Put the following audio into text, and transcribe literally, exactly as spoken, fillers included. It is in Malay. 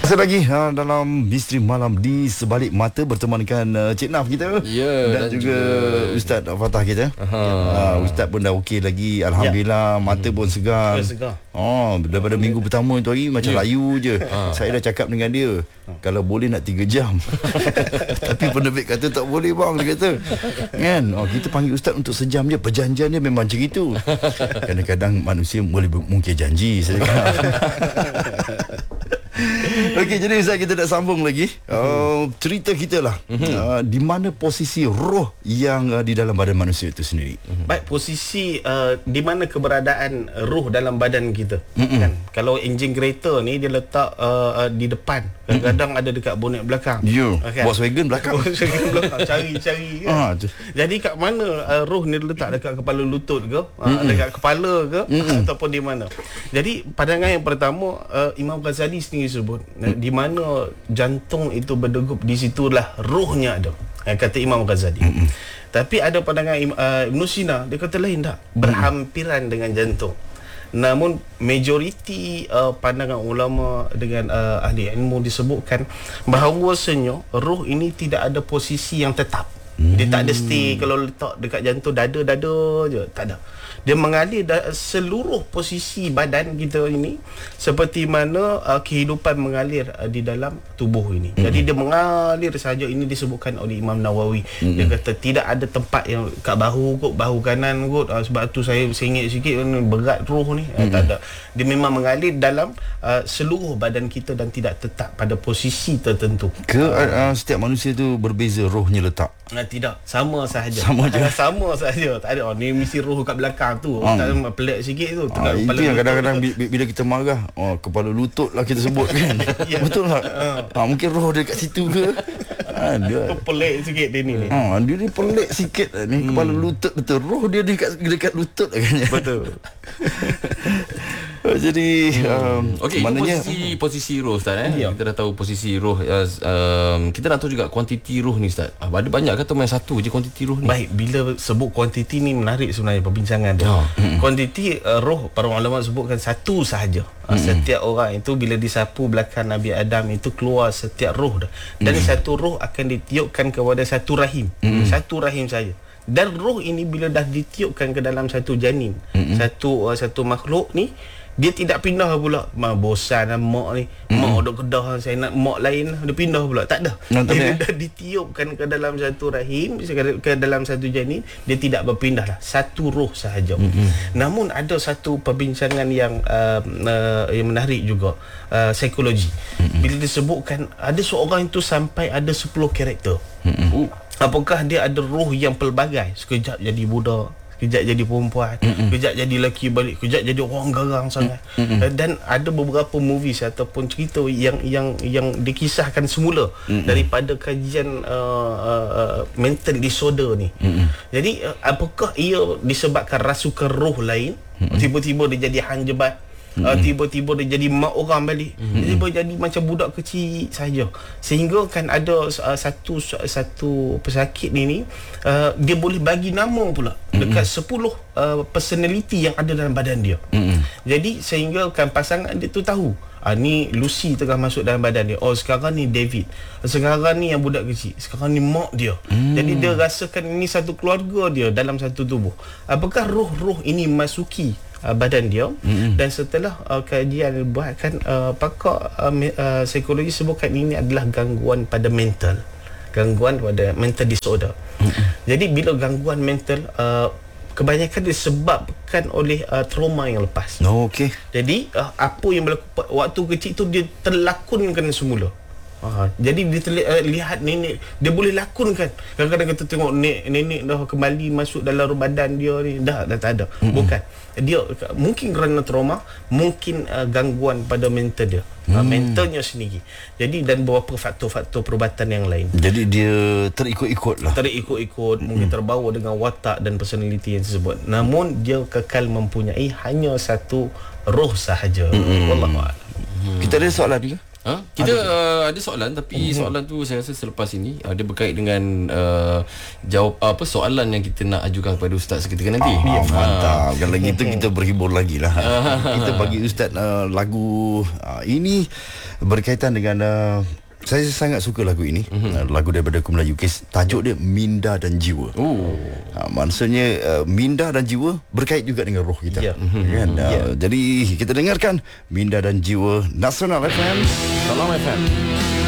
Masih lagi ha, dalam Misteri Malam di Sebalik Mata bersama dengan uh, Cik Naf kita, ya, dan, dan juga, juga Ustaz Fatah kita. uh, Ustaz pun dah okey lagi, Alhamdulillah. ya. Mata pun segar, segar. Oh, daripada minggu pertama tu hari macam ya. layu je. ha. Saya dah cakap dengan dia, kalau boleh nak tiga jam. Tapi penerbit kata tak boleh bang, dia kata kan, oh, kita panggil Ustaz untuk sejam je. Perjanjian dia memang macam itu. Kadang-kadang manusia boleh mungkin janji, saya cakap. Okey, jadi Ustaz, kita nak sambung lagi uh, cerita kita lah. mm-hmm. uh, Di mana posisi roh yang uh, di dalam badan manusia itu sendiri. mm-hmm. Baik, posisi uh, di mana keberadaan roh dalam badan kita. mm-hmm. kan? Kalau enjin kereta ni dia letak uh, uh, di depan, kadang-kadang mm-hmm. ada dekat bonet belakang. Ya, kan? Volkswagen belakang. Volkswagen belakang, cari-cari kan? ah, Jadi kat mana uh, roh ni letak, dekat kepala lutut ke, uh, mm-hmm. dekat kepala ke, mm-hmm. ataupun di mana. Jadi pandangan yang pertama, uh, Imam Ghazali sendiri sebut, mm-hmm. di mana jantung itu berdegup, di situlah rohnya ada, kata Imam Ghazali. mm-hmm. Tapi ada pandangan uh, Ibn Sina, dia kata lain tak, berhampiran mm-hmm. dengan jantung. Namun majoriti uh, pandangan ulama dengan uh, ahli ilmu disebutkan bahawasanya roh ini tidak ada posisi yang tetap. hmm. Dia tak ada stay. Kalau letak dekat jantung, dada-dada je, tak ada. Dia mengalir da- seluruh posisi badan kita ini, seperti mana uh, kehidupan mengalir uh, di dalam tubuh ini. mm-hmm. Jadi dia mengalir saja. Ini disebutkan oleh Imam Nawawi. mm-hmm. Dia kata tidak ada tempat yang kat bahu kot, bahu kanan kot, uh, sebab tu saya sengit sikit, berat roh ni. mm-hmm. uh, tak ada. Dia memang mengalir dalam uh, seluruh badan kita dan tidak tetap pada posisi tertentu. Ke uh, uh, setiap manusia tu berbeza rohnya letak? Uh, tidak, sama sahaja. Sama je. Sama sahaja. Tak ada, oh, ni mesti roh kat belakang tu. Hmm. Tak pelik sikit tu. Ah, itu yang kadang-kadang tu. Bila kita marah, oh, kepala lutut lah kita sebut kan. Ya. Betul tak? Ha. Ha, mungkin roh dia kat situ ke? Ha, dia pelik sikit dia ni. Ha, dia ni pelik sikit ni. Hmm. Kepala lutut betul. Roh dia dekat dekat lutut kan. Betul. Jadi um, okey, maknanya posisi posisi roh Ustaz, eh? Ya. Kita dah tahu posisi roh. uh, um, Kita nak tahu juga kuantiti roh ni Ustaz. uh, Ada banyak kata main satu je kuantiti roh ni. Baik, bila sebut kuantiti ni menarik sebenarnya perbincangan tu. Ya. Kuantiti uh, roh, para ulama sebutkan satu sahaja. uh, Setiap orang itu bila disapu belakang Nabi Adam itu keluar setiap roh dah. Dan mm. satu roh akan ditiupkan kepada satu rahim. mm. Satu rahim saja. Dan roh ini bila dah ditiupkan ke dalam satu janin, mm-hmm. satu uh, satu makhluk ni, dia tidak pindah pula. Mak bosan lah mak ni. Mm-hmm. Mak duduk kedah, saya nak mak lain. Dia pindah pula. Tak ada. Nonton dia eh? dah ditiupkan ke dalam satu rahim, ke dalam satu janin, dia tidak berpindah lah. Satu roh sahaja. Mm-hmm. Namun ada satu perbincangan yang uh, uh, yang menarik juga, uh, psikologi. Mm-hmm. Bila disebutkan ada seorang itu sampai ada sepuluh karakter. Mm-hmm. Uh, apakah dia ada roh yang pelbagai? Sekejap jadi budak, sekejap jadi perempuan, mm-mm. sekejap jadi lelaki balik, sekejap jadi orang garang sangat. Mm-mm. Dan ada beberapa movies ataupun cerita yang yang yang dikisahkan semula, mm-mm. daripada kajian uh, uh, mental disorder ni. Mm-mm. Jadi uh, apakah ia disebabkan rasukan roh lain? Mm-mm. Tiba-tiba dia jadi hang jebat. Uh, tiba-tiba dia jadi mak orang balik. mm-hmm. Tiba jadi macam budak kecil saja, sehingga kan ada uh, satu satu pesakit ni ni uh, dia boleh bagi nama pula mm-hmm. dekat sepuluh uh, personality yang ada dalam badan dia. mm-hmm. Jadi sehingga kan pasangan dia tu tahu, ah, ni Lucy tengah masuk dalam badan dia. Oh, sekarang ni David, sekarang ni yang budak kecil, sekarang ni mak dia. mm. Jadi dia rasakan ini satu keluarga dia dalam satu tubuh. Apakah roh-roh ini masuki Uh, badan dia. mm-hmm. Dan setelah uh, kajian buatkan, uh, pakar uh, uh, psikologi sebutkan ini adalah gangguan pada mental, gangguan pada mental disorder. mm-hmm. Jadi bila gangguan mental, uh, kebanyakan disebabkan oleh uh, trauma yang lepas. Oh, okey. Jadi uh, apa yang berlaku waktu kecil tu dia terlakonkan semula. Ha, jadi dia terlihat, uh, lihat nenek, dia boleh lakonkan. Kadang-kadang kita tengok nenek, nenek dah kembali masuk dalam badan dia ni, dah dah tak ada. Mm-hmm. Bukan. Dia mungkin kerana trauma, mungkin uh, gangguan pada mental dia. Mm. Uh, mentalnya sendiri. Jadi dan beberapa faktor-faktor perubatan yang lain. Jadi dia terikut-ikut lah. Terikut-ikut, mm. mungkin terbawa dengan watak dan personality yang tersebut. Namun dia kekal mempunyai hanya satu roh sahaja. Mm-hmm. Wallahualam. Hmm. Kita ada soalan ni ke? Ha? Kita uh, ada soalan tapi uh-huh. soalan tu saya rasa selepas ini uh, dia berkait dengan uh, jawab apa soalan yang kita nak ajukan kepada ustaz seketika nanti. Ah, mantap. Kalau gitu kita berhibur lagi lah. Kita bagi ustaz uh, lagu uh, ini berkaitan dengan uh, saya sangat suka lagu ini. Uh-huh. Lagu daripada Ku Melayu Kes. Tajuk dia Minda dan Jiwa. Oh. Ha, maksudnya uh, minda dan jiwa berkait juga dengan roh kita. Yeah. Uh-huh. Kan? Uh, yeah. Jadi kita dengarkan Minda dan Jiwa Nasional F M. Salam F M.